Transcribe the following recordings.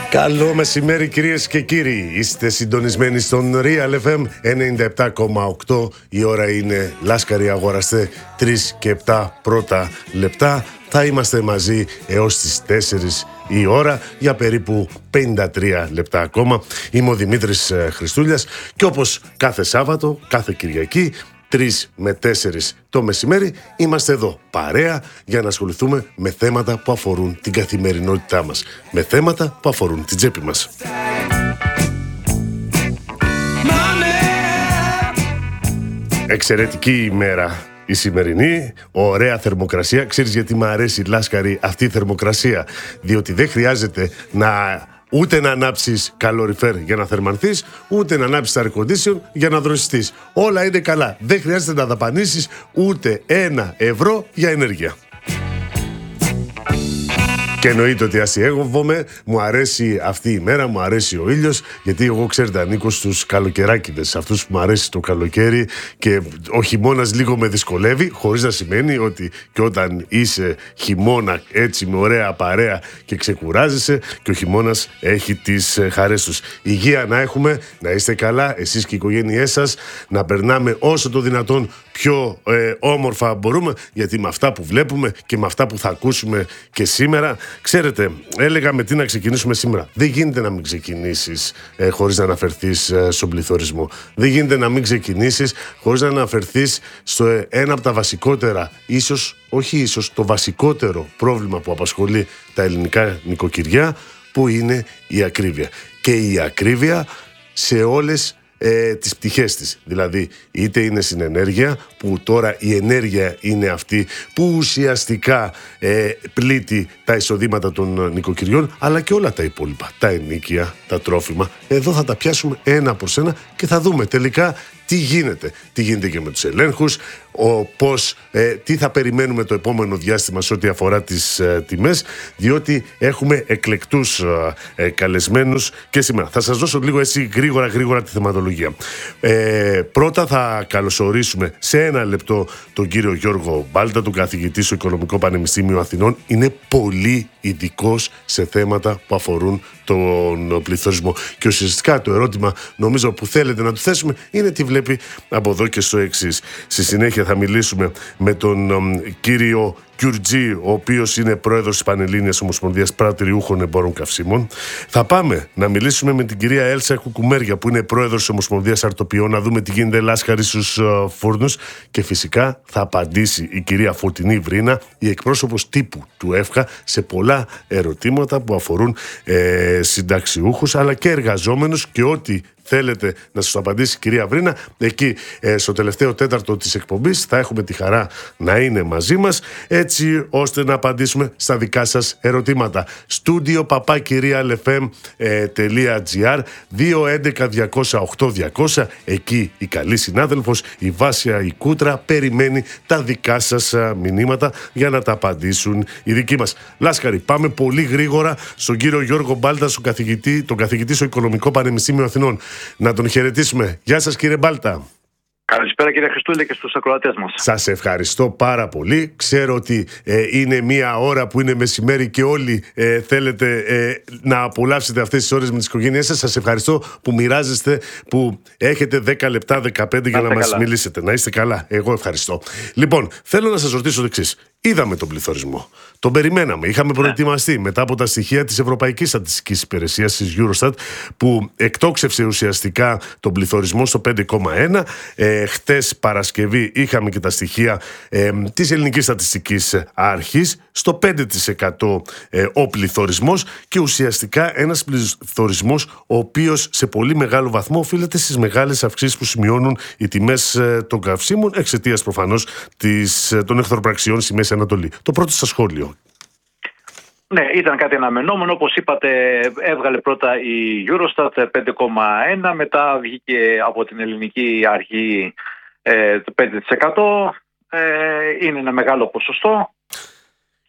Καλό μεσημέρι κυρίες και κύριοι. Είστε συντονισμένοι στον Real FM 97,8. Η ώρα είναι, Λάσκαροι αγοραστέ, 3 και 7 πρώτα λεπτά. Θα είμαστε μαζί έως τις 4 η ώρα για περίπου 53 λεπτά ακόμα. Είμαι ο Δημήτρης Χριστούλιας και όπως κάθε Σάββατο, κάθε Κυριακή, 3 με 4 το μεσημέρι, είμαστε εδώ παρέα για να ασχοληθούμε με θέματα που αφορούν την καθημερινότητά μας, με θέματα που αφορούν την τσέπη μας. Εξαιρετική ημέρα η σημερινή, ωραία θερμοκρασία. Ξέρεις γιατί μου αρέσει, Λάσκαρη, αυτή η θερμοκρασία? Διότι δεν χρειάζεται ούτε να ανάψεις καλοριφέρ για να θερμανθείς, ούτε να ανάψεις air condition για να δροσιστείς. Όλα είναι καλά. Δεν χρειάζεται να δαπανίσεις ούτε €1 για ενέργεια. Και εννοείται ότι ασιέγοβομαι, μου αρέσει αυτή η μέρα, μου αρέσει ο ήλιος, γιατί εγώ, ξέρετε, ανήκω στους καλοκαιράκιδες, αυτούς που μου αρέσει το καλοκαίρι και ο χειμώνας λίγο με δυσκολεύει, χωρίς να σημαίνει ότι και όταν είσαι χειμώνα έτσι με ωραία παρέα και ξεκουράζεσαι, και ο χειμώνας έχει τις χαρές τους. Υγεία να έχουμε, να είστε καλά, εσείς και οι οικογένειές σας, να περνάμε όσο το δυνατόν πιο όμορφα μπορούμε, γιατί με αυτά που βλέπουμε και με αυτά που θα ακούσουμε και σήμερα, ξέρετε, έλεγα με τι να ξεκινήσουμε σήμερα. Δεν γίνεται να μην ξεκινήσεις χωρίς να αναφερθείς στον πληθωρισμό. Δεν γίνεται να μην ξεκινήσεις χωρίς να αναφερθείς στο ένα από τα βασικότερα, το βασικότερο πρόβλημα που απασχολεί τα ελληνικά νοικοκυριά, που είναι η ακρίβεια. Και η ακρίβεια σε όλες τις πτυχές της. Δηλαδή, είτε είναι στην ενέργεια, που τώρα η ενέργεια είναι αυτή που ουσιαστικά πλήττει τα εισοδήματα των νοικοκυριών, αλλά και όλα τα υπόλοιπα, τα ενοίκια, τα τρόφιμα. Εδώ θα τα πιάσουμε ένα προς ένα και θα δούμε τελικά τι γίνεται. Τι γίνεται και με τους ελέγχους, τι θα περιμένουμε το επόμενο διάστημα σε ό,τι αφορά τις τιμές, διότι έχουμε εκλεκτούς καλεσμένους και σήμερα. Θα σας δώσω λίγο έτσι γρήγορα τη θεματολογία. Πρώτα θα καλωσορίσουμε σε ένα λεπτό τον κύριο Γιώργο Μπάλτα, τον καθηγητή στο Οικονομικό Πανεπιστήμιο Αθηνών. Είναι πολύ ειδικός σε θέματα που αφορούν τον πληθωρισμό. Και ουσιαστικά το ερώτημα, νομίζω, που θέλετε να του θέσουμε είναι τι βλέπει από εδώ και στο εξής. Στη συνέχεια θα μιλήσουμε με τον κύριο Κιουρτζή, ο οποίος είναι πρόεδρος της Πανελλήνιας Ομοσπονδίας Πρατηριούχων Εμπόρων Καυσίμων. Θα πάμε να μιλήσουμε με την κυρία Έλσα Κουκουμέρια, που είναι πρόεδρος της Ομοσπονδίας Αρτοποιών, να δούμε τι γίνεται, Λάσκαρη, στους φούρνους. Και φυσικά θα απαντήσει η κυρία Φωτεινή Βρίνα, η εκπρόσωπος τύπου του ΕΦΚΑ, σε πολλά ερωτήματα που αφορούν συνταξιούχους αλλά και εργαζόμενους, και ό,τι θέλετε να σας απαντήσει η κυρία Βρίνα, εκεί στο τελευταίο τέταρτο της εκπομπής θα έχουμε τη χαρά να είναι μαζί μας, έτσι ώστε να απαντήσουμε στα δικά σας ερωτήματα. Studio papakirialfm.gr 211-200-8200. Εκεί η καλή συνάδελφος, η Βάσια η Κούτρα, περιμένει τα δικά σας μηνύματα για να τα απαντήσουν οι δικοί μας. Λάσκαρη, πάμε πολύ γρήγορα στον κύριο Γιώργο Μπάλτα, τον καθηγητή στο Οικονομικό Πανεπιστήμιο Αθηνών. Να τον χαιρετήσουμε. Γεια σας, κύριε Μπάλτα. Καλησπέρα, κύριε Χριστούλη, και στους ακροατές μας. Σας ευχαριστώ πάρα πολύ. Ξέρω ότι είναι μια ώρα που είναι μεσημέρι και όλοι θέλετε να απολαύσετε αυτές τις ώρες με τις οικογένειές σας. Σας ευχαριστώ που μοιράζεστε, που έχετε 10 λεπτά, 15 για να μας μιλήσετε. Να είστε καλά. Εγώ ευχαριστώ. Λοιπόν, θέλω να σας ρωτήσω το εξής. Είδαμε τον πληθωρισμό. Τον περιμέναμε. Είχαμε προετοιμαστεί μετά από τα στοιχεία της Ευρωπαϊκής Στατιστικής Υπηρεσίας, της Eurostat, που εκτόξευσε ουσιαστικά τον πληθωρισμό στο 5,1. Χτες Παρασκευή είχαμε και τα στοιχεία της Ελληνικής Στατιστικής Αρχής στο 5% ο πληθωρισμός, και ουσιαστικά ένας πληθωρισμός ο οποίος σε πολύ μεγάλο βαθμό οφείλεται στις μεγάλες αυξήσεις που σημειώνουν οι τιμές των καυσίμων, εξαιτίας προφανώς των εχθροπραξιών στη Μέση Ανατολή. Το πρώτο σας σχόλιο. Ναι, ήταν κάτι αναμενόμενο. Όπως είπατε, έβγαλε πρώτα η Eurostat 5,1, μετά βγήκε από την Ελληνική Αρχή το 5%. Είναι ένα μεγάλο ποσοστό.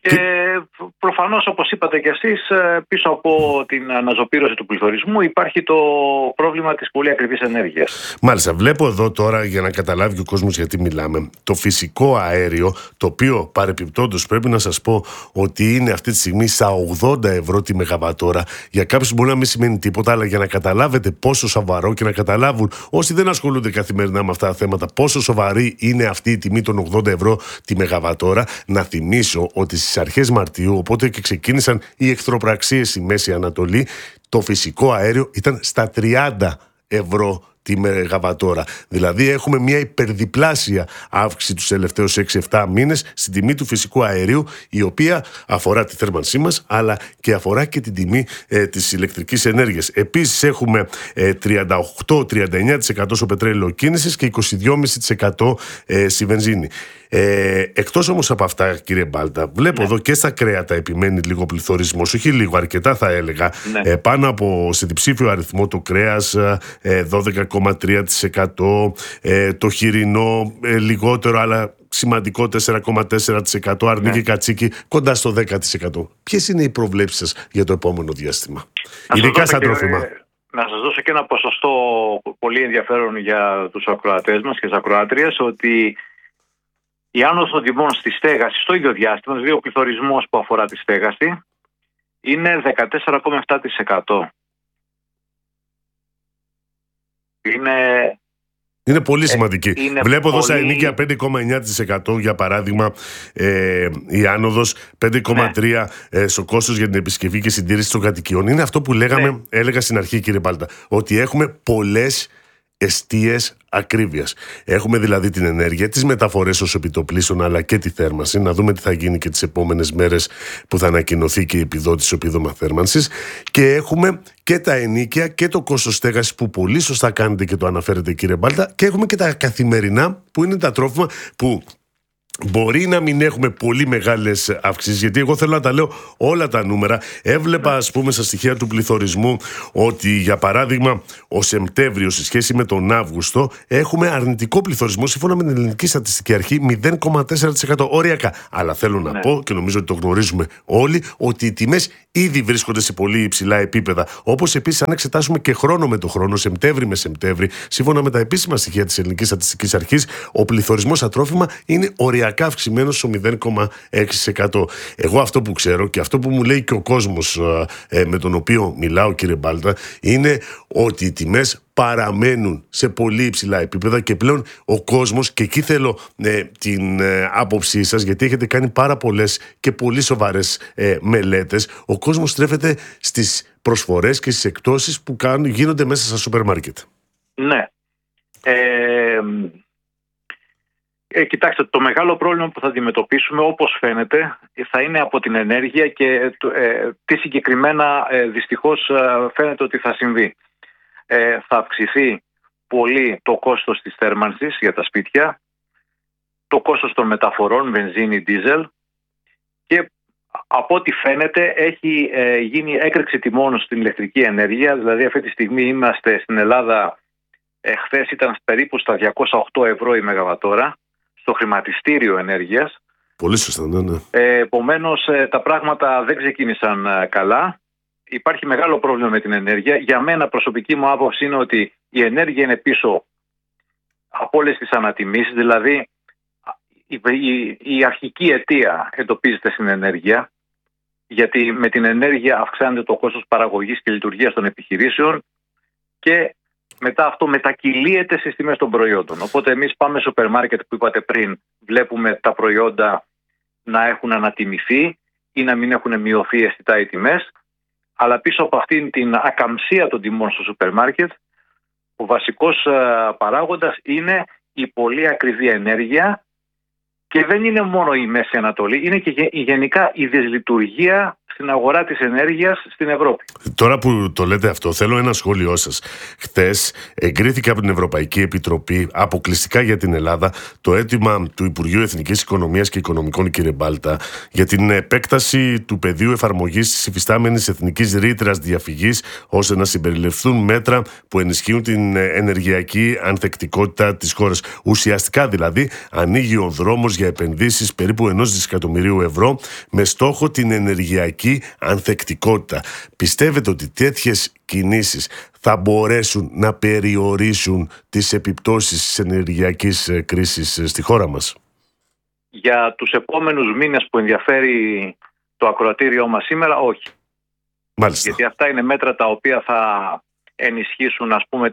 Και προφανώς, όπως είπατε κι εσείς, πίσω από την αναζωπήρωση του πληθωρισμού υπάρχει το πρόβλημα της πολύ ακριβής ενέργειας. Μάλιστα, βλέπω εδώ τώρα, για να καταλάβει και ο κόσμος γιατί μιλάμε, το φυσικό αέριο, το οποίο παρεπιπτόντως πρέπει να σας πω ότι είναι αυτή τη στιγμή στα 80 ευρώ τη μεγαβατόρα. Για κάποιους μπορεί να μην σημαίνει τίποτα, αλλά για να καταλάβετε πόσο σοβαρό και να καταλάβουν όσοι δεν ασχολούνται καθημερινά με αυτά τα θέματα, πόσο σοβαρή είναι αυτή η τιμή των 80 ευρώ τη μεγαβατόρα, να θυμίσω ότι στις αρχές Μαρτίου, οπότε και ξεκίνησαν οι εχθροπραξίες στη Μέση Ανατολή, το φυσικό αέριο ήταν στα 30 ευρώ τη μεγαβατόρα. Δηλαδή έχουμε μια υπερδιπλάσια αύξηση τους τελευταίους 6-7 μήνες στην τιμή του φυσικού αερίου, η οποία αφορά τη θέρμανσή μας, αλλά και αφορά και την τιμή της ηλεκτρικής ενέργειας. Επίσης έχουμε 38-39% στο πετρέλαιο κίνησης και 22,5% στη βενζίνη. Εκτός όμως από αυτά, κύριε Μπάλτα, βλέπω εδώ και στα κρέατα επιμένει λίγο πληθωρισμός, όχι λίγο, αρκετά θα έλεγα. Πάνω από σε διψήφιο αριθμό το κρέας 12,3%, το χοιρινό λιγότερο αλλά σημαντικό 4,4%, αρνί και κατσίκι κοντά στο 10%. Ποιες είναι οι προβλέψεις σας για το επόμενο διάστημα, ειδικά στα τρόφιμα? Να σας δώσω και ένα ποσοστό πολύ ενδιαφέρον για τους ακροατές μας και τις ακροάτριες, ότι η άνοδος των τιμών στη στέγαση στο ίδιο διάστημα, δηλαδή ο πληθωρισμός που αφορά τη στέγαση, είναι 14,7%. Είναι πολύ σημαντική. Βλέπω εδώ στα ενοίκια 5,9% για παράδειγμα, η άνοδος, 5,3% στο κόστος για την επισκευή και συντήρηση των κατοικιών. Είναι αυτό που έλεγα στην αρχή, κύριε Μπάλτα, ότι έχουμε πολλές εστίες ακρίβειας. Έχουμε δηλαδή την ενέργεια, τις μεταφορές ως επιτοπλίστων, αλλά και τη θέρμανση. Να δούμε τι θα γίνει και τις επόμενες μέρες που θα ανακοινωθεί και η επιδότηση επίδομα θέρμανσης. Και έχουμε και τα ενοίκια και το κόστος στέγασης που πολύ σωστά κάνετε και το αναφέρετε, κύριε Μπάλτα. Και έχουμε και τα καθημερινά που είναι τα τρόφιμα που μπορεί να μην έχουμε πολύ μεγάλες αυξήσεις, γιατί εγώ θέλω να τα λέω όλα τα νούμερα. Έβλεπα, ας πούμε, στα στοιχεία του πληθωρισμού ότι, για παράδειγμα, ο Σεπτέμβριος σε σχέση με τον Αύγουστο έχουμε αρνητικό πληθωρισμό σύμφωνα με την Ελληνική Στατιστική Αρχή 0,4% οριακά. Αλλά θέλω να πω, και νομίζω ότι το γνωρίζουμε όλοι, ότι οι τιμές ήδη βρίσκονται σε πολύ υψηλά επίπεδα. Όπως επίσης, αν εξετάσουμε και χρόνο με το χρόνο, Σεπτέμβρη με Σεπτέμβρη, σύμφωνα με τα επίσημα στοιχεία της Ελληνικής Στατιστικής Αρχής, ο πληθωρισμός στα τρόφιμα είναι οριακά αυξημένο στο 0,6%. Εγώ αυτό που ξέρω και αυτό που μου λέει και ο κόσμος με τον οποίο μιλάω, κύριε Μπάλτα, είναι ότι οι τιμές παραμένουν σε πολύ υψηλά επίπεδα και πλέον ο κόσμος, και εκεί θέλω την άποψή σας, γιατί έχετε κάνει πάρα πολλές και πολύ σοβαρές μελέτες, ο κόσμος στρέφεται στις προσφορές και στις εκπτώσεις που γίνονται μέσα στα σούπερ μάρκετ. Ναι. Κοιτάξτε, το μεγάλο πρόβλημα που θα αντιμετωπίσουμε, όπως φαίνεται, θα είναι από την ενέργεια και τι συγκεκριμένα δυστυχώς φαίνεται ότι θα συμβεί. Θα αυξηθεί πολύ το κόστος της θέρμανσης για τα σπίτια, το κόστος των μεταφορών, βενζίνη, ντίζελ, και από ό,τι φαίνεται έχει γίνει έκρηξη τιμών στην ηλεκτρική ενέργεια. Δηλαδή αυτή τη στιγμή είμαστε στην Ελλάδα, χθες ήταν περίπου στα 208 ευρώ η μεγαβατόρα στο χρηματιστήριο ενέργειας. Πολύ σωστά, ναι. Επομένως τα πράγματα δεν ξεκίνησαν καλά. Υπάρχει μεγάλο πρόβλημα με την ενέργεια. Για μένα, προσωπική μου άποψη είναι ότι η ενέργεια είναι πίσω από όλες τις ανατιμήσεις. Δηλαδή η αρχική αιτία εντοπίζεται στην ενέργεια, γιατί με την ενέργεια αυξάνεται το κόστος παραγωγής και λειτουργίας των επιχειρήσεων και μετά αυτό μετακυλίεται στις τιμές των προϊόντων. Οπότε εμείς πάμε στο σούπερ μάρκετ που είπατε πριν, βλέπουμε τα προϊόντα να έχουν ανατιμηθεί ή να μην έχουν μειωθεί αισθητά οι τιμές, αλλά πίσω από αυτήν την ακαμψία των τιμών στο σούπερ μάρκετ, ο βασικός παράγοντας είναι η πολύ ακριβή ενέργεια, και δεν είναι μόνο η Μέση Ανατολή, είναι και γενικά η δυσλειτουργία στην αγορά της ενέργειας στην Ευρώπη. Τώρα που το λέτε αυτό, θέλω ένα σχόλιο σας. Χθες εγκρίθηκε από την Ευρωπαϊκή Επιτροπή αποκλειστικά για την Ελλάδα το αίτημα του Υπουργείου Εθνικής Οικονομίας και Οικονομικών, κύριε Μπάλτα, για την επέκταση του πεδίου εφαρμογής της υφιστάμενης εθνικής ρήτρας διαφυγής, ώστε να συμπεριληφθούν μέτρα που ενισχύουν την ενεργειακή ανθεκτικότητα της χώρας. Ουσιαστικά δηλαδή ανοίγει ο δρόμος για επενδύσεις περίπου 1 δισεκατομμυρίου ευρώ με στόχο την ενεργειακή ανθεκτικότητα. Πιστεύετε ότι τέτοιες κινήσεις θα μπορέσουν να περιορίσουν τις επιπτώσεις της ενεργειακής κρίσης στη χώρα μας? Για τους επόμενους μήνες που ενδιαφέρει το ακροατήριό μας σήμερα, όχι. Μάλιστα. Γιατί αυτά είναι μέτρα τα οποία θα ενισχύσουν, ας πούμε,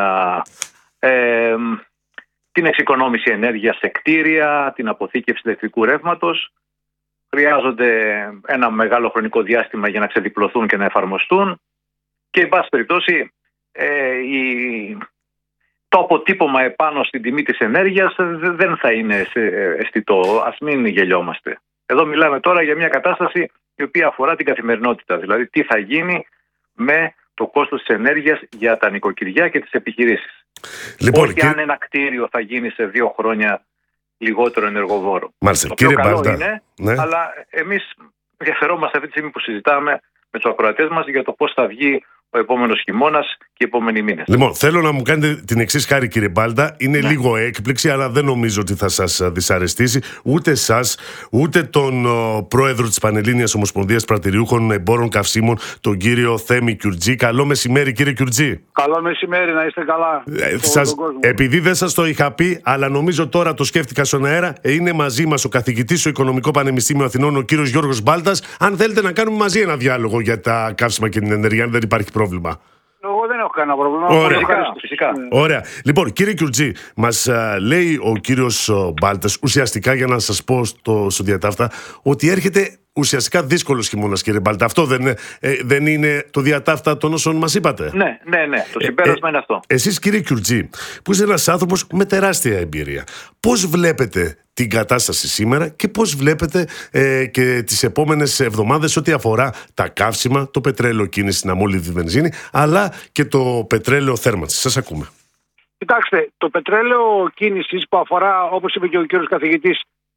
την εξοικονόμηση ενέργειας σε κτίρια, την αποθήκευση ηλεκτρικού ρεύματος. Χρειάζονται ένα μεγάλο χρονικό διάστημα για να ξεδιπλωθούν και να εφαρμοστούν και, εν πάση περιπτώσει, το αποτύπωμα επάνω στην τιμή της ενέργειας δεν θα είναι αισθητό. Ας μην γελιόμαστε. Εδώ μιλάμε τώρα για μια κατάσταση η οποία αφορά την καθημερινότητα. Δηλαδή, τι θα γίνει με το κόστος της ενέργειας για τα νοικοκυριά και τις επιχειρήσεις. Λοιπόν, όχι αν ένα κτίριο θα γίνει σε 2 χρόνια λιγότερο ενεργοβόρο. Μάλιστα, το οποίο κύριε καλό Μπάλτα, είναι, ναι. αλλά εμείς ενδιαφερόμαστε αυτή τη στιγμή που συζητάμε με τους ακροατές μας για το πώς θα βγει ο επόμενος χειμώνας και οι επόμενοι μήνες. Λοιπόν, θέλω να μου κάνετε την εξής χάρη, κύριε Μπάλτα. Είναι λίγο έκπληξη, αλλά δεν νομίζω ότι θα σας δυσαρεστήσει ούτε εσάς, ούτε τον πρόεδρο της Πανελλήνιας Ομοσπονδίας Πρατηριούχων Εμπόρων Καυσίμων, τον κύριο Θέμη Κιουρτζή. Καλό μεσημέρι, κύριε Κιουρτζή. Καλό μεσημέρι, να είστε καλά. Επειδή δεν σας το είχα πει, αλλά νομίζω τώρα το σκέφτηκα στον αέρα, είναι μαζί μας ο καθηγητής στο Οικονομικό Πανεπιστήμιο Αθηνών, ο κύριος Γιώργος Μπάλτας. Αν θέλετε να κάνουμε μαζί ένα διάλογο για τα καύσιμα και την ενέργεια, αν δεν υπάρχει πρόβλημα. Εγώ δεν έχω κανένα πρόβλημα. Ωραία. Φυσικά. Ωραία. Λοιπόν, κύριε Κιουρτζή, μας λέει ο κύριος Μπάλτας, ουσιαστικά για να σας πω στο διατάφτα, ότι έρχεται ουσιαστικά δύσκολος χειμώνας, κύριε Μπάλτα. Αυτό δεν είναι το διατάφτα των όσων μας είπατε? Ναι. Το συμπέρασμα είναι αυτό. Εσείς, κύριε Κιουρτζή, που είστε ένας άνθρωπος με τεράστια εμπειρία, πώς βλέπετε την κατάσταση σήμερα και πώς βλέπετε και τις επόμενες εβδομάδες ό,τι αφορά τα καύσιμα, το πετρέλαιο κίνηση στην αμόλυβδη βενζίνη, αλλά και το πετρέλαιο θέρμανσης? Σας ακούμε. Κοιτάξτε, το πετρέλαιο κίνησης που αφορά, όπως είπε και ο κύριος καθηγητής,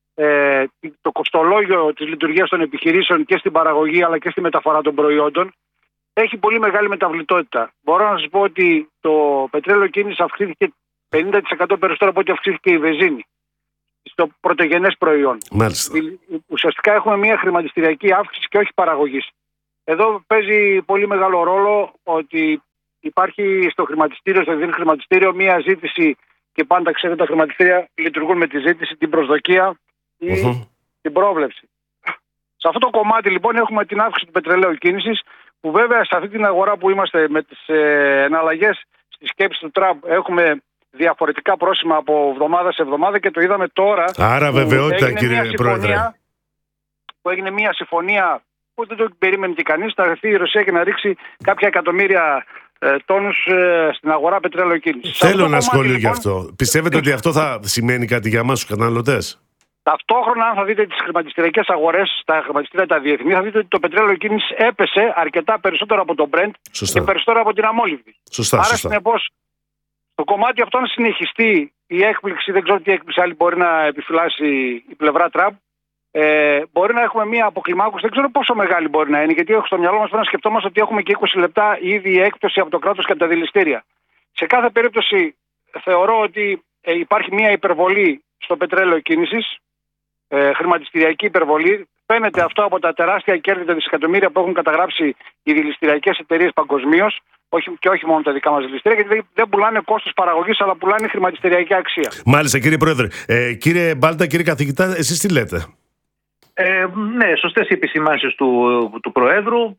το κοστολόγιο της λειτουργίας των επιχειρήσεων και στην παραγωγή αλλά και στη μεταφορά των προϊόντων, έχει πολύ μεγάλη μεταβλητότητα. Μπορώ να σας πω ότι το πετρέλαιο κίνησης αυξήθηκε 50% περισσότερο από ό,τι αυξήθηκε η βενζίνη στο πρωτογενές προϊόν. Μάλιστα. Ουσιαστικά έχουμε μια χρηματιστηριακή αύξηση και όχι παραγωγής. Εδώ παίζει πολύ μεγάλο ρόλο ότι υπάρχει στο χρηματιστήριο, στο διεθνές χρηματιστήριο, μια ζήτηση, και πάντα ξέρετε τα χρηματιστήρια λειτουργούν με τη ζήτηση, την προσδοκία ή την πρόβλεψη. Σε αυτό το κομμάτι λοιπόν έχουμε την αύξηση του πετρελαίου κίνησης, που βέβαια σε αυτή την αγορά που είμαστε με τις εναλλαγές στις σκέψεις του Τραμπ έχουμε διαφορετικά πρόσημα από εβδομάδα σε εβδομάδα και το είδαμε τώρα. Άρα βεβαιότητα, κύριε Πρόεδρε. Που έγινε μια συμφωνία που δεν το περίμενε και κανείς, να έρθει η Ρωσία και να ρίξει κάποια εκατομμύρια τόνους στην αγορά πετρέλαιο κίνησης. Θέλω ένα σχόλιο λοιπόν γι' αυτό. Πιστεύετε ότι αυτό θα σημαίνει κάτι για εμάς τους καταναλωτές? Ταυτόχρονα, αν θα δείτε τις χρηματιστηριακές αγορές, τα χρηματιστήρια τα διεθνή, θα δείτε ότι το πετρέλαιο κίνησης έπεσε αρκετά περισσότερο από το Brent και περισσότερο από την αμόλυβδη. Σωστά. Άρα, συνεπώς, το κομμάτι αυτό, αν συνεχιστεί η έκπληξη, δεν ξέρω τι έκπληξη άλλη μπορεί να επιφυλάσει η πλευρά Τραμπ, μπορεί να έχουμε μια αποκλιμάκωση, δεν ξέρω πόσο μεγάλη μπορεί να είναι, γιατί στο μυαλό μας πρέπει να σκεφτόμαστε ότι έχουμε και 20 λεπτά ήδη έκπτωση από το κράτος και από τα δηληστήρια. Σε κάθε περίπτωση, θεωρώ ότι υπάρχει μια υπερβολή στο πετρέλαιο κίνησης, χρηματιστηριακή υπερβολή. Φαίνεται αυτό από τα τεράστια κέρδη, τα δισεκατομμύρια που έχουν καταγράψει οι δηληστηριακές εταιρείες παγκοσμίως, και όχι μόνο τα δικά μας δηληστήρια, γιατί δεν πουλάνε κόστος παραγωγής, αλλά πουλάνε χρηματιστηριακή αξία. Μάλιστα, κύριε Πρόεδρε. Κύριε Μπάλτα, κύριε καθηγητά, εσείς τι λέτε? Ναι, σωστές οι επισημάνσεις του Προέδρου.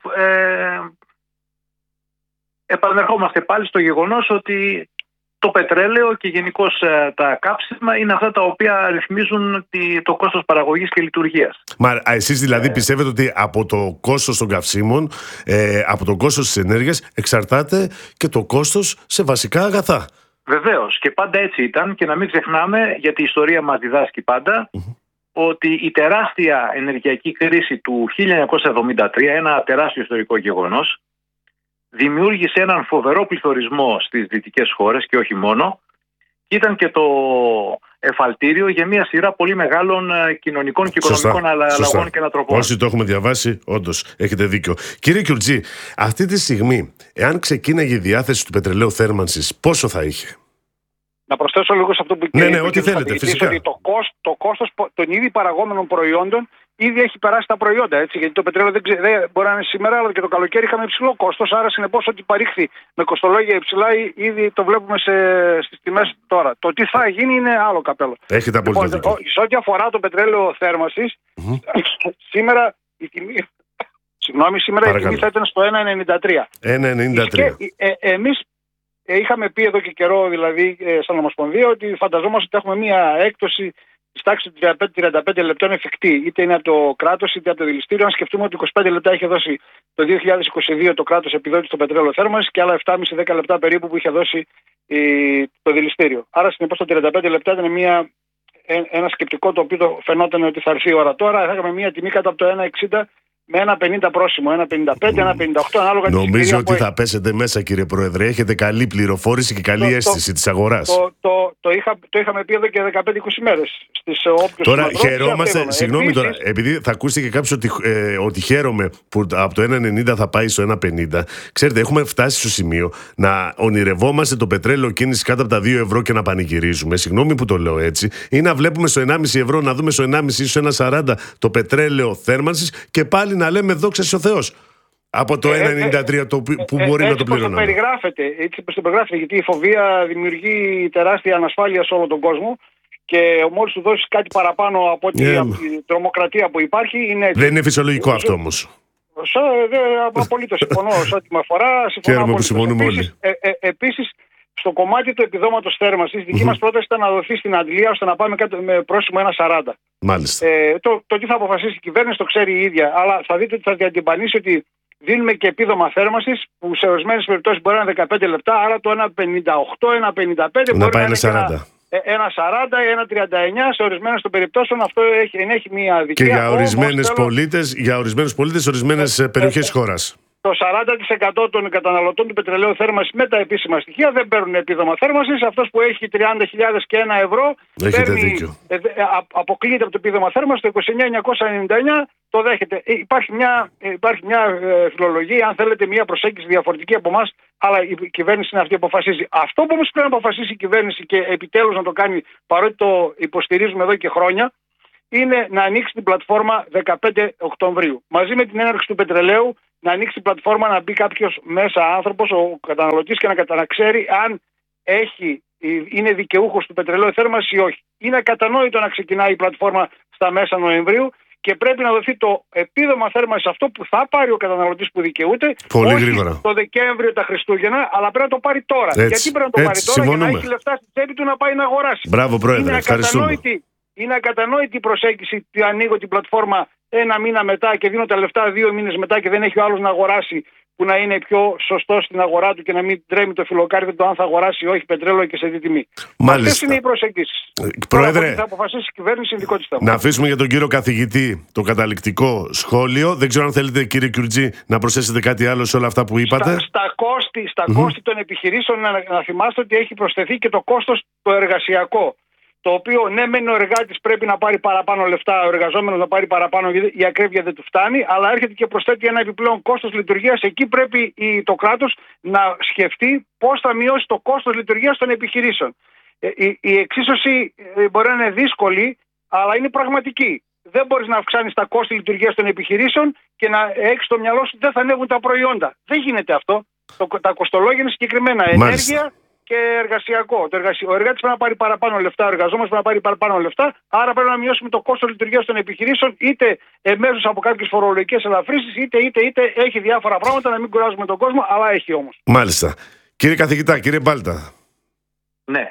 Επανερχόμαστε πάλι στο γεγονός ότι το πετρέλαιο και γενικώς τα κάψιμα είναι αυτά τα οποία ρυθμίζουν το κόστος παραγωγής και λειτουργίας. Μα εσείς δηλαδή πιστεύετε ότι από το κόστος των καυσίμων, από το κόστος της ενέργειας εξαρτάται και το κόστος σε βασικά αγαθά? Βεβαίως, και πάντα έτσι ήταν, και να μην ξεχνάμε, γιατί η ιστορία μας διδάσκει πάντα, ότι η τεράστια ενεργειακή κρίση του 1973, ένα τεράστιο ιστορικό γεγονός, δημιούργησε έναν φοβερό πληθωρισμό στις δυτικές χώρες και όχι μόνο, και ήταν και το εφαλτήριο για μια σειρά πολύ μεγάλων κοινωνικών και οικονομικών αλλαγών και ανατροπών. Όσοι το έχουμε διαβάσει, όντως έχετε δίκιο. Κύριε Κιουρτζή, αυτή τη στιγμή, εάν ξεκίναγε η διάθεση του πετρελαίου θέρμανσης, πόσο θα είχε? Να προσθέσω λίγο σε αυτό που είπε. Ναι, ό,τι θέλετε, φυσικά. Ότι το κόστος των ήδη παραγόμενων προϊόντων ήδη έχει περάσει τα προϊόντα. Έτσι, γιατί το πετρέλαιο δεν μπορεί να είναι σήμερα, αλλά και το καλοκαίρι είχαμε υψηλό κόστος. Άρα, συνεπώς, ότι παρήχθη με κοστολόγια υψηλά, ήδη το βλέπουμε στις τιμές τώρα. Το τι θα γίνει είναι άλλο καπέλο. Έχετε απόλυτα δίκιο. Σε ό,τι αφορά το πετρέλαιο θέρμανσης, σήμερα η τιμή. Σήμερα η τιμή θα ήταν στο 1,93. 1,93. Εμείς είχαμε πει εδώ και καιρό, δηλαδή, σαν Ομοσπονδία, ότι φανταζόμαστε ότι έχουμε μία έκπτωση της τάξης των 35 λεπτών εφικτή. Είτε είναι από το κράτος είτε από το δηληστήριο. Αν σκεφτούμε ότι 25 λεπτά είχε δώσει το 2022 το κράτος επιδότηση στο πετρέλαιο θέρμανσης και άλλα 7,5-10 λεπτά περίπου που είχε δώσει το δηληστήριο. Άρα, συνεπώς, το 35 λεπτά ήταν ένα σκεπτικό το οποίο φαινόταν ότι θα έρθει η ώρα. Τώρα θα είχαμε μία τιμή κάτω από το 1,60 με 1,50 πρόσημο, 1,55, 1,58 ανάλογα. Νομίζω ότι θα πέσετε μέσα, κύριε Πρόεδρε. Έχετε καλή πληροφόρηση και καλή αίσθηση της αγοράς. Το είχαμε πει εδώ και 15-20 μέρες. Τώρα χαιρόμαστε, συγγνώμη τώρα, επειδή θα ακούσει και κάποιος ότι χαίρομαι που από το 1,90 θα πάει στο 1,50. Ξέρετε, έχουμε φτάσει στο σημείο να ονειρευόμαστε το πετρέλαιο κίνηση κάτω από τα 2 ευρώ και να πανηγυρίζουμε. Συγγνώμη που το λέω έτσι. Ή να βλέπουμε στο 1,5 ευρώ, να δούμε στο 1,5 ή στο 1,40 το πετρέλαιο θέρμανσης και πάλι να λέμε δόξα ο Θεός. Από το 1,93 που μπορεί να το πληρώνουμε. Έτσι όπως το περιγράφεται, γιατί η φοβία δημιουργεί τεράστια ανασφάλεια σε όλο τον κόσμο. Και μόλις του δώσεις κάτι παραπάνω από την τρομοκρατία που υπάρχει. Δεν είναι φυσιολογικό αυτό όμως. Απολύτως συμφωνώ σε ό,τι με αφορά. Χαίρομαι που συμφωνούμε όλοι. Επίσης, στο κομμάτι του επιδόματος θέρμανσης, δική μας πρόταση ήταν να δοθεί στην Αντλία ώστε να πάμε κάτω με πρόσημο 1,40. Μάλιστα. Το τι θα αποφασίσει η κυβέρνηση το ξέρει η ίδια. Αλλά θα δείτε ότι θα διατυμπανίσει ότι δίνουμε και επίδομα θέρμανσης που σε ορισμένες περιπτώσεις μπορεί να είναι 15 λεπτά. Άρα το 1,58, 1,55 να πάει 1,40. 1,40 ή 1,39 σε ορισμένες των περιπτώσεων αυτό έχει μία αδικία. Και για ορισμένους πολίτες, σε ορισμένες περιοχές της χώρας. Το 40% των καταναλωτών του πετρελαίου θέρμανσης με τα επίσημα στοιχεία δεν παίρνουν επίδομα θέρμανσης. Αυτός που έχει 30.000 και 1 ευρώ αποκλείεται από το επίδομα θέρμανσης. Το 29.999 το δέχεται. Υπάρχει μια φιλολογία, αν θέλετε, μια προσέγγιση διαφορετική από εμάς, αλλά η κυβέρνηση είναι αυτή που αποφασίζει. Αυτό που όμως πρέπει να αποφασίσει η κυβέρνηση και επιτέλους να το κάνει, παρότι το υποστηρίζουμε εδώ και χρόνια, είναι να ανοίξει την πλατφόρμα 15 Οκτωβρίου. Μαζί με την έναρξη του πετρελαίου, να ανοίξει την πλατφόρμα, να μπει κάποιος μέσα άνθρωπος, ο καταναλωτής, και να ξέρει αν είναι δικαιούχος του πετρελαίου θέρμανσης ή όχι. Είναι ακατανόητο να ξεκινάει η πλατφόρμα στα μέσα Νοεμβρίου και πρέπει να δοθεί το επίδομα θέρμανσης αυτό που θα πάρει ο καταναλωτής που δικαιούται. Πολύ όχι γρήγορα. Το Δεκέμβριο, τα Χριστούγεννα, αλλά πρέπει να το πάρει τώρα. Γιατί πρέπει να το πάρει τώρα? Για να έχει λεφτά στη τσέπη του να πάει να αγοράσει. Μπράβο, Πρόεδρε. Είναι ακατανόητη η προσέγγιση ότι ανοίγω την πλατφόρμα ένα μήνα μετά και δίνω τα λεφτά 2 μήνες μετά και δεν έχει ο άλλος να αγοράσει, που να είναι πιο σωστό στην αγορά του και να μην τρέμει το φιλοκάρδι το αν θα αγοράσει ή όχι πετρέλαιο και σε τι τιμή. Αυτές είναι οι προσεγγίσεις. Πρόεδρε, θα αποφασίσει η κυβέρνηση ειδικό της θέμα. Να αφήσουμε για τον κύριο καθηγητή το καταληκτικό σχόλιο. Δεν ξέρω αν θέλετε, κύριε Κιουρτζή, να προσθέσετε κάτι άλλο σε όλα αυτά που είπατε. Στα κόστη των επιχειρήσεων, να θυμάστε ότι έχει προσθεθεί και το κόστος το εργασιακό. Το οποίο, ναι, μεν ο εργάτης πρέπει να πάρει παραπάνω λεφτά, ο εργαζόμενος να πάρει παραπάνω, γιατί η ακρίβεια δεν του φτάνει, αλλά έρχεται και προσθέτει ένα επιπλέον κόστος λειτουργίας. Εκεί πρέπει το κράτος να σκεφτεί πώς θα μειώσει το κόστος λειτουργίας των επιχειρήσεων. Η εξίσωση μπορεί να είναι δύσκολη, αλλά είναι πραγματική. Δεν μπορείς να αυξάνεις τα κόστη λειτουργίας των επιχειρήσεων και να έχεις στο μυαλό σου ότι δεν θα ανέβουν τα προϊόντα. Δεν γίνεται αυτό. Τα κοστολόγια είναι συγκεκριμένα. Ενέργεια και εργασιακό. Ο εργάτης πρέπει να πάρει παραπάνω λεφτά, ο εργαζόμενος πρέπει να πάρει παραπάνω λεφτά, άρα πρέπει να μειώσουμε το κόστος λειτουργίας των επιχειρήσεων, είτε εμέσως από κάποιες φορολογικές ελαφρύσεις, είτε έχει διάφορα πράγματα, να μην κουράζουμε τον κόσμο, αλλά έχει όμως. Μάλιστα. Κύριε καθηγητά, κύριε Μπάλτα. Ναι,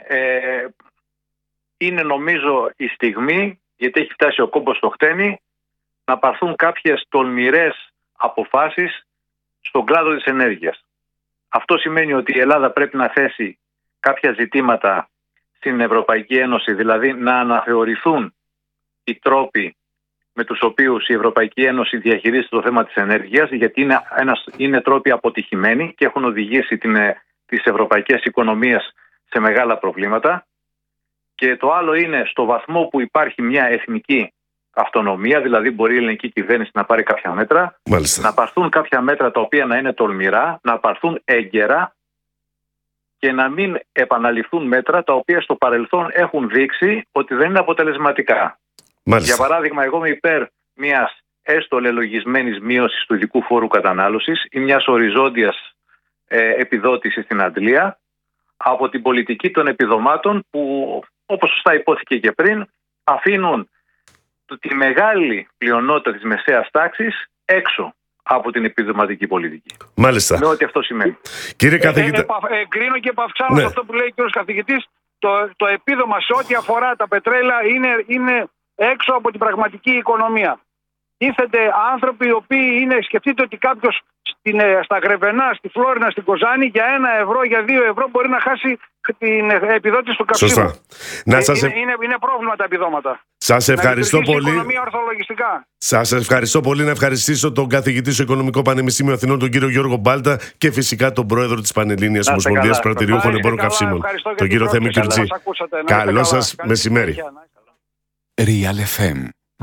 είναι νομίζω η στιγμή, γιατί έχει φτάσει ο κόμπος στο χτένι, να πάρθουν κάποιες τολμηρές αποφάσεις στον κλάδο της ενέργειας. Αυτό σημαίνει ότι η Ελλάδα πρέπει να θέσει κάποια ζητήματα στην Ευρωπαϊκή Ένωση, δηλαδή να αναθεωρηθούν οι τρόποι με τους οποίους η Ευρωπαϊκή Ένωση διαχειρίζεται το θέμα της ενέργειας, γιατί είναι τρόποι αποτυχημένοι και έχουν οδηγήσει τις ευρωπαϊκές οικονομίες σε μεγάλα προβλήματα. Και το άλλο είναι στο βαθμό που υπάρχει μια εθνική αυτονομία, δηλαδή μπορεί η ελληνική κυβέρνηση να πάρει κάποια μέτρα, να πάρθουν κάποια μέτρα τα οποία να είναι τολμηρά, να πάρθουν έγκαιρα και να μην επαναληφθούν μέτρα τα οποία στο παρελθόν έχουν δείξει ότι δεν είναι αποτελεσματικά. Μάλιστα. Για παράδειγμα, εγώ είμαι υπέρ μιας έστω λελογισμένης μείωσης του ειδικού φόρου κατανάλωσης ή μιας οριζόντιας επιδότησης στην αντλία από την πολιτική των επιδομάτων που, όπως σωστά υπόθηκε και πριν, αφήνουν τη μεγάλη πλειονότητα της μεσαίας τάξης έξω από την επιδοματική πολιτική. Μάλιστα. Με ό,τι αυτό σημαίνει. Κύριε καθηγητά. Εγκρίνω και επαυξάνω αυτό που λέει ο κ. καθηγητής. Το επίδομα σε ό,τι αφορά τα πετρέλαια είναι έξω από την πραγματική οικονομία. Τίθενται άνθρωποι οι οποίοι σκεφτείτε ότι κάποιος στα Γρεβενά, στη Φλόρινα, στην Κοζάνη για 1 ευρώ, για 2 ευρώ μπορεί να χάσει την επιδότηση του καυσίμου. Σωστά. Είναι πρόβλημα τα επιδόματα. Σας ευχαριστώ πολύ. Οικονομία ορθολογιστικά. Σας ευχαριστώ πολύ. Να ευχαριστήσω τον καθηγητή στο Οικονομικό Πανεπιστήμιο Αθηνών, τον κύριο Γιώργο Μπάλτα, και φυσικά τον πρόεδρο της Πανελλήνιας Ομοσπονδίας Πρατηριούχων Εμπόρων Καυσίμων, τον κύριο Θέμη Κιουρτζή. Καλό σας μεσημέρι. Real FM.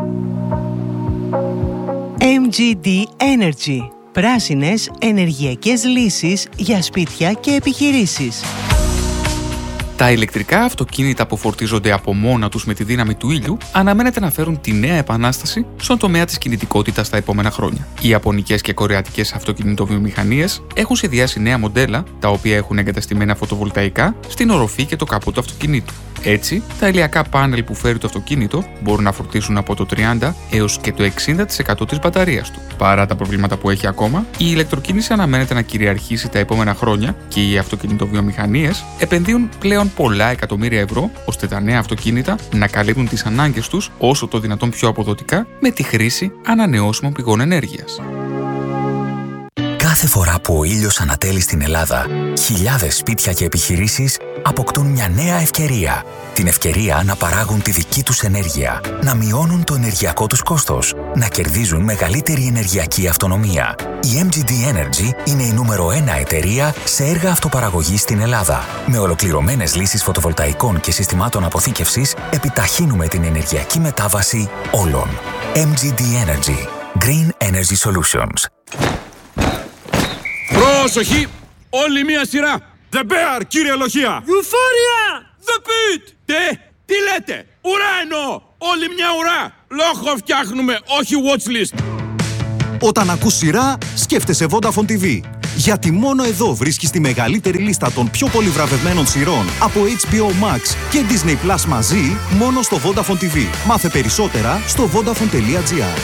MGD Energy. Πράσινες ενεργειακές λύσεις για σπίτια και επιχειρήσεις. Τα ηλεκτρικά αυτοκίνητα που φορτίζονται από μόνα τους με τη δύναμη του ήλιου αναμένεται να φέρουν τη νέα επανάσταση στον τομέα της κινητικότητας τα επόμενα χρόνια. Οι ιαπωνικές και κορεατικές αυτοκινητοβιομηχανίες έχουν σχεδιάσει νέα μοντέλα, τα οποία έχουν εγκαταστημένα φωτοβολταϊκά στην οροφή και το καπού του αυτοκινήτου. Έτσι, τα ηλιακά πάνελ που φέρει το αυτοκίνητο μπορούν να φορτίσουν από το 30% έως και το 60% της μπαταρίας του. Παρά τα προβλήματα που έχει ακόμα, η ηλεκτροκίνηση αναμένεται να κυριαρχήσει τα επόμενα χρόνια και οι αυτοκινητοβιομηχανίες επενδύουν πλέον πολλά εκατομμύρια ευρώ ώστε τα νέα αυτοκίνητα να καλύπτουν τις ανάγκες τους όσο το δυνατόν πιο αποδοτικά με τη χρήση ανανεώσιμων πηγών ενέργειας. Κάθε φορά που ο ήλιος ανατέλει στην Ελλάδα, χιλιάδες σπίτια και επιχειρήσεις αποκτούν μια νέα ευκαιρία. Την ευκαιρία να παράγουν τη δική τους ενέργεια, να μειώνουν το ενεργειακό τους κόστος, να κερδίζουν μεγαλύτερη ενεργειακή αυτονομία. Η MGD Energy είναι η νούμερο 1 εταιρεία σε έργα αυτοπαραγωγής στην Ελλάδα. Με ολοκληρωμένες λύσεις φωτοβολταϊκών και συστημάτων αποθήκευσης, επιταχύνουμε την ενεργειακή μετάβαση όλων. MGD Energy. Green Energy Solutions. Πρόσοχη! Όλη μία σειρά! The Bear, κύριε Λοχεία! Euphoria! The Pit! Τι λέτε! Ουρά εννοώ! Όλη μια ουρά! Λόγο φτιάχνουμε, όχι watchlist! Όταν ακούς σειρά, σκέφτεσαι Vodafone TV. Γιατί μόνο εδώ βρίσκεις τη μεγαλύτερη λίστα των πιο πολύ βραβευμένων σειρών από HBO Max και Disney Plus μαζί, μόνο στο Vodafone TV. Μάθε περισσότερα στο vodafone.gr.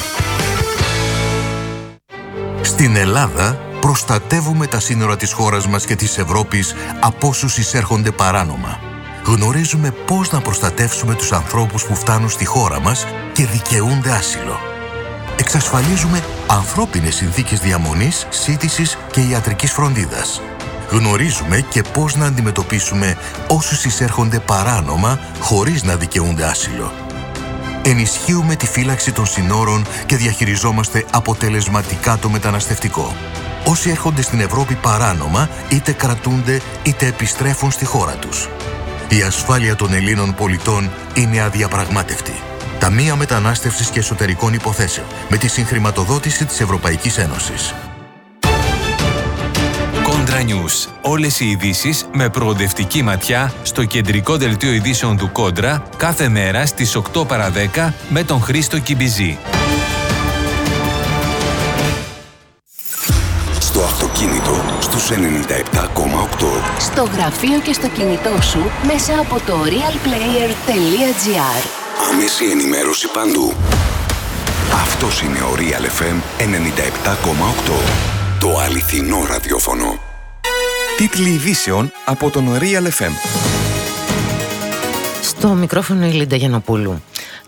Στην Ελλάδα προστατεύουμε τα σύνορα της χώρας μας και της Ευρώπης από όσους εισέρχονται παράνομα. Γνωρίζουμε πώς να προστατεύσουμε τους ανθρώπους που φτάνουν στη χώρα μας και δικαιούνται άσυλο. Εξασφαλίζουμε ανθρώπινες συνθήκες διαμονής, σύντησης και ιατρικής φροντίδας. Γνωρίζουμε και πώς να αντιμετωπίσουμε όσους εισέρχονται παράνομα χωρίς να δικαιούνται άσυλο. Ενισχύουμε τη φύλαξη των συνόρων και διαχειριζόμαστε αποτελεσματικά το μεταναστευτικό. Όσοι έρχονται στην Ευρώπη παράνομα, είτε κρατούνται είτε επιστρέφουν στη χώρα τους. Η ασφάλεια των Ελλήνων πολιτών είναι αδιαπραγμάτευτη. Ταμεία Μετανάστευσης και Εσωτερικών Υποθέσεων, με τη συγχρηματοδότηση της Ευρωπαϊκής Ένωσης. Κόντρα News. Όλες οι ειδήσεις με προοδευτική ματιά στο κεντρικό δελτίο ειδήσεων του Κόντρα κάθε μέρα στις 8 παρά 10 με τον Χρήστο Κιμπιζή. Στο αυτοκίνητο στους 97,8. Στο γραφείο και στο κινητό σου μέσα από το realplayer.gr. Άμεση ενημέρωση παντού. Αυτός είναι ο Real FM 97,8. Το αληθινό ραδιόφωνο. Τίτλοι ειδήσεων από τον Real FM. Στο μικρόφωνο η Λίντα Γιαννοπούλου.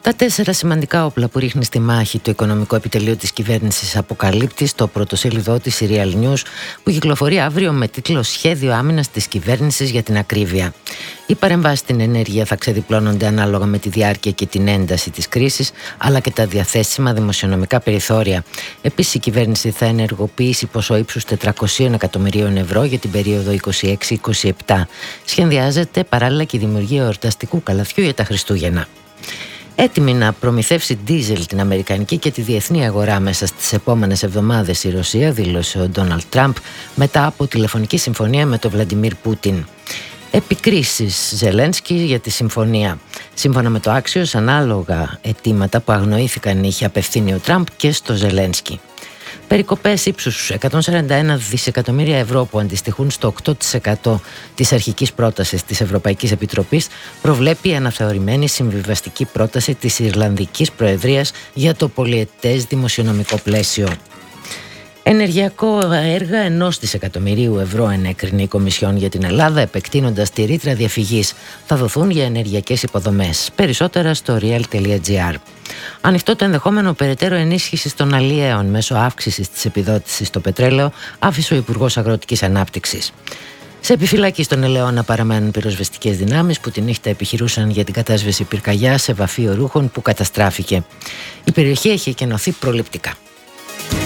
Τα 4 σημαντικά όπλα που ρίχνει στη μάχη το οικονομικό επιτελείο της κυβέρνησης αποκαλύπτει στο πρωτοσέλιδό της Real News, που κυκλοφορεί αύριο με τίτλο «Σχέδιο άμυνας της κυβέρνησης για την ακρίβεια». Οι παρεμβάσεις στην ενέργεια θα ξεδιπλώνονται ανάλογα με τη διάρκεια και την ένταση της κρίσης, αλλά και τα διαθέσιμα δημοσιονομικά περιθώρια. Επίσης, η κυβέρνηση θα ενεργοποιήσει ποσό ύψους 400 εκατομμυρίων ευρώ για την περίοδο 26-27. Σχεδιάζεται παράλληλα και η δημιουργία εορταστικού καλαθιού για τα Χριστούγεννα. Έτοιμη να προμηθεύσει ντίζελ την αμερικανική και τη διεθνή αγορά μέσα στις επόμενες εβδομάδες η Ρωσία, δήλωσε ο Ντόναλντ Τραμπ μετά από τηλεφωνική συμφωνία με τον Βλαντιμίρ Πούτιν. Επικρίσεις Ζελένσκι για τη συμφωνία. Σύμφωνα με το Axios, ανάλογα αιτήματα που αγνοήθηκαν είχε απευθύνει ο Τραμπ και στο Ζελένσκι. Περικοπές ύψους 141 δισεκατομμύρια ευρώ, που αντιστοιχούν στο 8% της αρχικής πρότασης της Ευρωπαϊκής Επιτροπής, προβλέπει η αναθεωρημένη συμβιβαστική πρόταση της Ιρλανδικής Προεδρίας για το πολυετές δημοσιονομικό πλαίσιο. Ενεργειακό έργα 1 δισεκατομμυρίου ευρώ ενέκρινε η Κομισιόν για την Ελλάδα, επεκτείνοντας τη ρήτρα διαφυγής. Θα δοθούν για ενεργειακές υποδομές. Περισσότερα στο real.gr. Ανοιχτό το ενδεχόμενο περαιτέρω ενίσχυσης των αλλιέων μέσω αύξησης της επιδότησης στο πετρέλαιο, άφησε ο Υπουργός Αγροτικής Ανάπτυξης. Σε επιφυλάκη στον Ελαιώνα παραμένουν πυροσβεστικές δυνάμεις που τη νύχτα επιχειρούσαν για την κατάσβεση πυρκαγιάς σε βαφείο ρούχων που καταστράφηκε. Η περιοχή έχει εκενωθεί προληπτικά.